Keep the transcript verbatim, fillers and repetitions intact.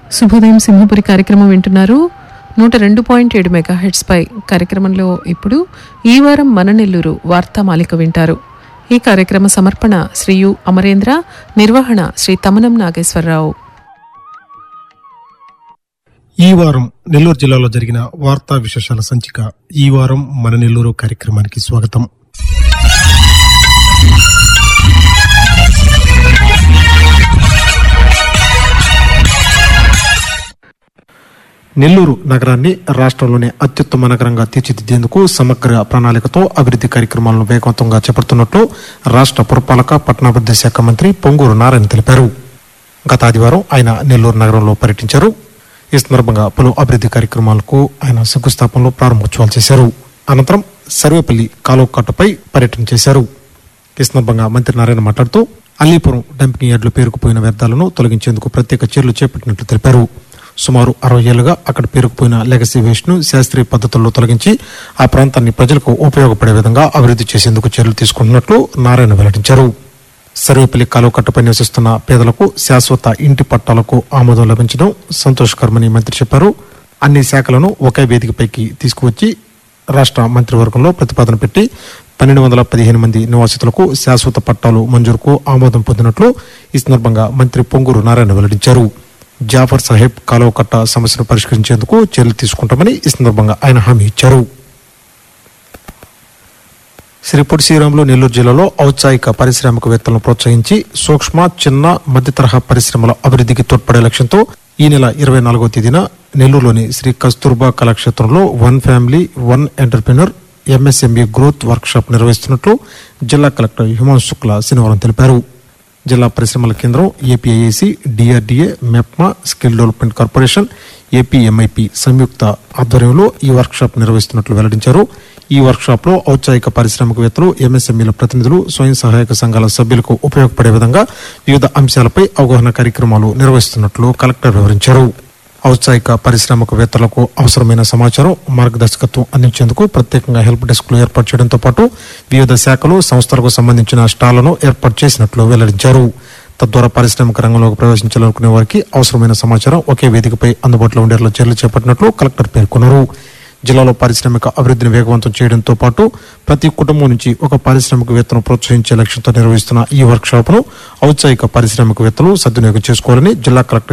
శుభోదయం సింహపురి కార్యక్రమం వింటున్నారు. నూట రెండు పాయింట్ ఏడు మెగా హెడ్స్ పై కార్యక్రమంలో ఇప్పుడు ఈ వారం మన నెల్లూరు వార్తామాలిక వింటారు. ఈ కార్యక్రమ సమర్పణ శ్రీ యు అమరేంద్ర, నిర్వహణ శ్రీ తమనం నాగేశ్వరరావు. ఈ వారం నెల్లూరు జిల్లాలో జరిగిన వార్తా విశేషాల సంచిక ఈ వారం మన నెల్లూరు కార్యక్రమానికి స్వాగతం. నెల్లూరు నగరాన్ని రాష్ట్రంలోనే అత్యుత్తమ నగరంగా తీర్చిదిద్దేందుకు సమగ్ర ప్రణాళికతో అభివృద్ది కార్యక్రమాలను వేగవంతంగా చేపడుతున్నట్లు రాష్ట్ర పురపాలక పట్టణాభివృద్ది శాఖ మంత్రి పొంగూరు నారాయణ తెలిపారు. గత ఆదివారం ఆయన నెల్లూరు నగరంలో పర్యటించారు. ఈ సందర్భంగా పలు అభివృద్ది కార్యక్రమాలకు ఆయన శంకుస్థాపనలో ప్రారంభోత్సవాలు చేశారు. అనంతరం సర్వేపల్లి కాలువకట్టుపై పర్యటన చేశారు. ఈ సందర్భంగా మంత్రి నారాయణ మాట్లాడుతూ అల్లీపురం డంపింగ్ యార్డులో పేరుకుపోయిన వ్యర్థాలను తొలగించేందుకు ప్రత్యేక చర్యలు చేపట్టినట్లు తెలిపారు. సుమారు అరవై ఏళ్లుగా అక్కడ పేరుకుపోయిన లెగసీ వేస్ట్ ను శాస్త్రీయ పద్ధతుల్లో తొలగించి ఆ ప్రాంతాన్ని ప్రజలకు ఉపయోగపడే విధంగా అభివృద్ది చేసేందుకు చర్యలు తీసుకుంటున్నట్లు నారాయణ వెల్లడించారు. సర్వేపల్లి కాలువకట్టుపై నివసిస్తున్న పేదలకు శాశ్వత ఇంటి పట్టాలకు ఆమోదం లభించడం సంతోషకరమని మంత్రి చెప్పారు. అన్ని శాఖలను ఒకే వేదికపైకి తీసుకువచ్చి రాష్ట్ర మంత్రివర్గంలో ప్రతిపాదన పెట్టి పన్నెండు వందల పదిహేను మంది నివాసితులకు శాశ్వత పట్టాలు మంజూరుకు ఆమోదం పొందినట్లు ఈ సందర్భంగా మంత్రి పొంగూరు నారాయణ వెల్లడించారు. జాఫర్ సాహెబ్ కాలువకట్ట సమస్యను పరిష్కరించేందుకు చర్యలు తీసుకుంటామని ఈ సందర్భంగా ఆయన హామీ ఇచ్చారు. శ్రీ పొట్టి శ్రీరాములు నెల్లూరు జిల్లాలో ఔత్సాహిక పారిశ్రామికవేత్తలను ప్రోత్సహించి సూక్ష్మ, చిన్న, మధ్య తరహా పరిశ్రమల అభివృద్ధికి తోడ్పడే లక్ష్యంతో ఈ నెల ఇరవై నాలుగో తేదీన నెల్లూరులోని శ్రీ కస్తూర్బా కళాక్షేత్రంలో one family one entrepreneur MSME growth work shop నిర్వహిస్తున్నట్లు జిల్లా కలెక్టర్ హిమాంశు శుక్లా శనివారం తెలిపారు. జిల్లా పరిశ్రమల కేంద్రం, ఏపీఐఏసీ, DRDA, MEPMA, skill development corporation, APMIP సంయుక్త ఆధ్వర్యంలో ఈ వర్క్ షాప్ నిర్వహిస్తున్నట్లు వెల్లడించారు. ఈ వర్క్ షాప్ లో ఔత్సాహిక పారిశ్రామికవేత్తలు, ఎంఎస్ఎంఈల ప్రతినిధులు, స్వయం సహాయక సంఘాల సభ్యులకు ఉపయోగపడే విధంగా వివిధ అంశాలపై అవగాహన కార్యక్రమాలు నిర్వహిస్తున్నట్లు కలెక్టర్ వివరించారు. ఔత్సాహిక పారిశ్రామికవేత్తలకు అవసరమైన సమాచారం, మార్గదర్శకత్వం అందించేందుకు ప్రత్యేకంగా హెల్ప్ డెస్క్ లు ఏర్పాటు చేయడంతో పాటు వివిధ శాఖలు, సంస్థలకు సంబంధించిన స్టాళ్లను ఏర్పాటు చేసినట్లు వెల్లడించారు. తద్వారా పారిశ్రామిక రంగంలోకి ప్రవేశించాలనుకునే వారికి అవసరమైన సమాచారం ఒకే వేదికపై అందుబాటులో ఉండేలా చర్యలు చేపట్టినట్లు కలెక్టర్ పేర్కొన్నారు. జిల్లాలో పారిశ్రామిక అభివృద్ధిని వేగవంతం చేయడంతో పాటు ప్రతి కుటుంబం నుంచి ఒక పారిశ్రామికవేత్తను ప్రోత్సహించే లక్ష్యంతో నిర్వహిస్తున్న ఈ వర్క్ షాప్ ను ఔత్సాహిక పారిశ్రామికవేత్తలు సద్వినియోగం చేసుకోవాలని జిల్లా కలెక్టర్